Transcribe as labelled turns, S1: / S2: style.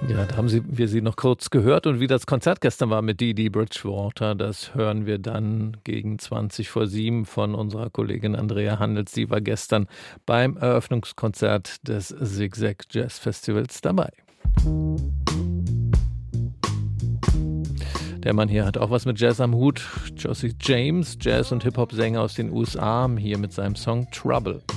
S1: Ja, da haben wir sie noch kurz gehört und wie das Konzert gestern war mit Dee Bridgewater, das hören wir dann gegen 7:20 von unserer Kollegin Andrea Handels. Sie war gestern beim Eröffnungskonzert des Zigzag Jazz Festivals dabei. Der Mann hier hat auch was mit Jazz am Hut. Josie James, Jazz- und Hip-Hop-Sänger aus den USA, hier mit seinem Song Trouble.